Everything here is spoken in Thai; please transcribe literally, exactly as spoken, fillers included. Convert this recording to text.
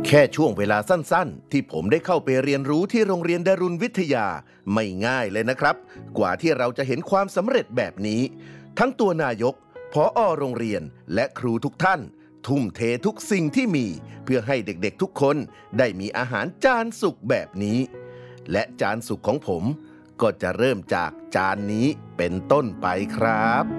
แค่ช่วงเวลาสั้นๆที่ผมได้เข้าไปเรียนรู้ที่โรงเรียนดารุณวิทยาไม่ง่ายเลยนะครับกว่าที่เราจะเห็นความสำเร็จแบบนี้ทั้งตัวนายกผอ.โรงเรียนและครูทุกท่านทุ่มเททุกสิ่งที่มีเพื่อให้เด็กๆทุกคนได้มีอาหารจานสุกแบบนี้และจานสุกของผมก็จะเริ่มจากจานนี้เป็นต้นไปครับ